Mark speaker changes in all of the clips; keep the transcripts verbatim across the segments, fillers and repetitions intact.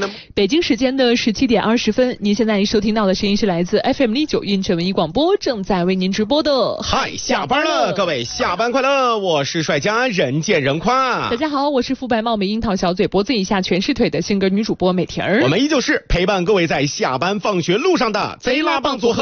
Speaker 1: 北京时间的十七点二十分，您现在收听到的声音是来自 F M 零九运城文艺广播，正在为您直播的。
Speaker 2: 嗨，下班了，各位下班快乐！我是帅家人见人夸。
Speaker 1: 大家好，我是肤白貌美、樱桃小嘴、脖子以下全是腿的性格女主播美婷儿。
Speaker 2: 我们依旧是陪伴各位在下班放学路上的贼拉棒组合。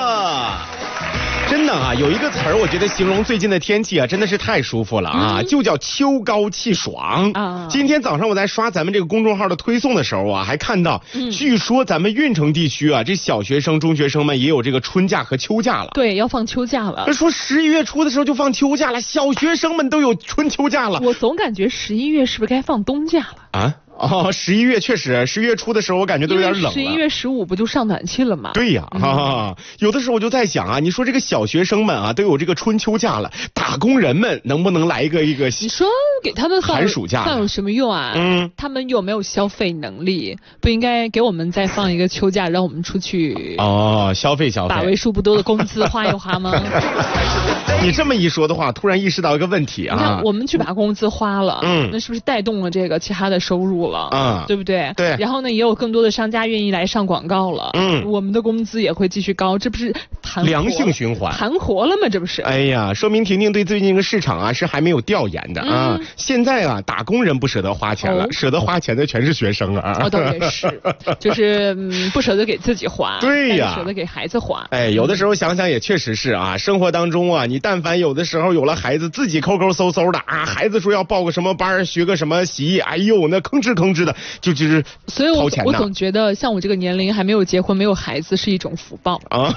Speaker 2: 真的啊，有一个词儿，我觉得形容最近的天气啊，真的是太舒服了啊，嗯、就叫秋高气爽啊。今天早上我在刷咱们这个公众号的推送的时候啊，还看到，嗯、据说咱们运城地区啊，这小学生、中学生们也有这个春假和秋假了。
Speaker 1: 对，要放秋假了。
Speaker 2: 说十一月初的时候就放秋假了，小学生们都有春秋假了。
Speaker 1: 我总感觉十一月是不是该放冬假了
Speaker 2: 啊？哦，十一月确实，十一月初的时候我感觉都有点冷了。
Speaker 1: 十一月十五不就上暖气了吗？
Speaker 2: 对呀、啊，嗯、有的时候我就在想啊，你说这个小学生们啊都有这个春秋假了，打工人们能不能来一个一个？
Speaker 1: 你说给他们
Speaker 2: 寒暑假
Speaker 1: 放有什么用啊？嗯，他们有没有消费能力？不应该给我们再放一个秋假，让我们出去
Speaker 2: 哦，消费消费，
Speaker 1: 把为数不多的工资花一花吗？
Speaker 2: 你这么一说的话，突然意识到一个问题啊，
Speaker 1: 你看我们去把工资花了，嗯，那是不是带动了这个其他的收入了？嗯，对不对？
Speaker 2: 对。
Speaker 1: 然后呢，也有更多的商家愿意来上广告了，嗯，我们的工资也会继续高，这不是盘活
Speaker 2: 良性循环，
Speaker 1: 盘活了吗？这不是？
Speaker 2: 哎呀，说明婷婷对最近这个市场啊是还没有调研的啊。嗯、现在啊，打工人不舍得花钱了，哦、舍得花钱的全是学生啊。
Speaker 1: 哦，倒也是，就是嗯，不舍得给自己花，
Speaker 2: 对呀，
Speaker 1: 舍得给孩子花。
Speaker 2: 哎，有的时候想想也确实是啊，生活当中啊，你但凡有的时候有了孩子，自己抠抠搜搜的啊，孩子说要报个什么班，学个什么习艺，哎呦，那吭哧吭哧的，就就是。
Speaker 1: 所以我我总觉得像我这个年龄还没有结婚没有孩子是一种福报啊，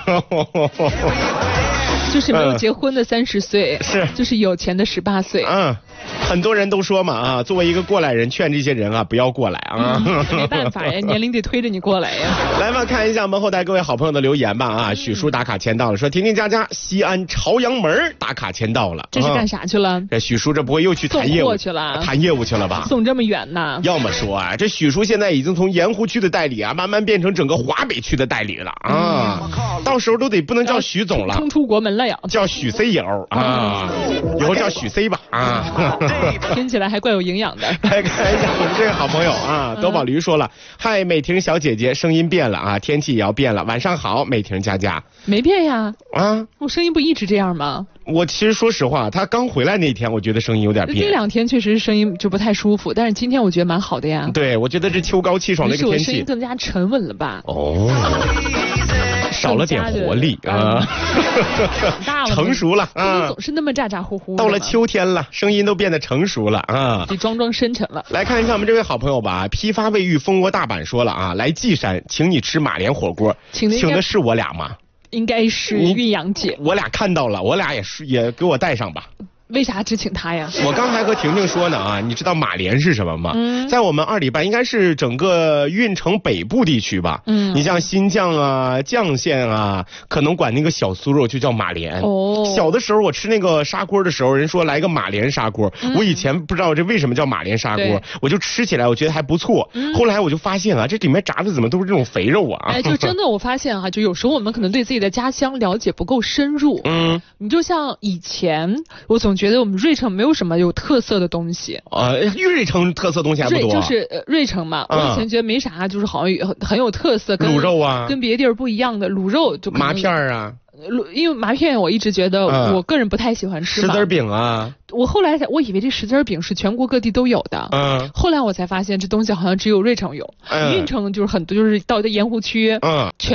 Speaker 1: 就是没有结婚的三十岁，
Speaker 2: 是
Speaker 1: 就是有钱的十八岁。
Speaker 2: 嗯，很多人都说嘛啊，作为一个过来人，劝这些人啊不要过来啊，
Speaker 1: 嗯、没办法呀，年龄得推着你过来呀。
Speaker 2: 来吧，看一下门后台各位好朋友的留言吧啊，许叔打卡签到了，说婷婷佳佳西安朝阳门打卡签到了，
Speaker 1: 这是干啥去了？
Speaker 2: 这许叔这不会又去谈业务
Speaker 1: 去了？
Speaker 2: 谈业务去了吧？
Speaker 1: 送这么远呢？
Speaker 2: 要么说啊，这许叔现在已经从盐湖区的代理啊，慢慢变成整个华北区的代理了啊，嗯、到时候都得不能叫许总了，
Speaker 1: 冲出国门了呀，
Speaker 2: 叫许 C 友啊，以后叫许 C 吧啊，
Speaker 1: 听起来还怪有营养的。
Speaker 2: 来看一下我们这个好朋友啊，多宝驴说了，嗨，美婷小姐姐，声音变了啊，天气也要变了，晚上好，美婷佳佳。
Speaker 1: 没变呀，
Speaker 2: 啊，
Speaker 1: 我声音不一直这样吗？
Speaker 2: 我其实说实话，他刚回来那天，我觉得声音有点变。
Speaker 1: 这两天确实声音就不太舒服，但是今天我觉得蛮好的呀。
Speaker 2: 对，我觉得这秋高气爽的一个天气，
Speaker 1: 是我声音更加沉稳了吧？
Speaker 2: 哦。少了点活力啊，
Speaker 1: 大了，
Speaker 2: 成熟了啊，
Speaker 1: 总是那么咋咋呼呼。
Speaker 2: 到了秋天了，声音都变得成熟了啊，
Speaker 1: 得装装深沉了。
Speaker 2: 来看一下我们这位好朋友吧，批发卫浴蜂窝大阪说了啊，来稷山请你吃马莲火锅，请请的是我俩吗？
Speaker 1: 应该是韵阳姐。
Speaker 2: 我俩看到了，我俩也是也给我带上吧。
Speaker 1: 为啥只请他呀？
Speaker 2: 我刚才和婷婷说呢啊，你知道马莲是什么吗？嗯，在我们二里半应该是整个运城北部地区吧。嗯，你像新绛啊、绛县啊，可能管那个小酥肉就叫马莲。哦，小的时候我吃那个砂锅的时候，人说来个马莲砂锅，嗯、我以前不知道这为什么叫马莲砂锅，我就吃起来我觉得还不错。嗯、后来我就发现啊，这里面炸的怎么都是这种肥肉啊？
Speaker 1: 哎，就真的我发现啊，就有时候我们可能对自己的家乡了解不够深入。嗯，你就像以前，我总觉得我们芮城没有什么有特色的东西。
Speaker 2: 呃，芮城特色东西还不多。
Speaker 1: 就是呃芮城嘛，嗯、我以前觉得没啥，就是好像很很有特色，跟
Speaker 2: 卤肉啊，
Speaker 1: 跟别的地儿不一样的卤肉就
Speaker 2: 麻片啊。
Speaker 1: 因为麻片我一直觉得我个人不太喜欢吃嘛。
Speaker 2: 石子饼啊，
Speaker 1: 我后来才我以为这石子饼是全国各地都有的，嗯，后来我才发现这东西好像只有芮城有，运城就是很多就是到盐湖区，嗯。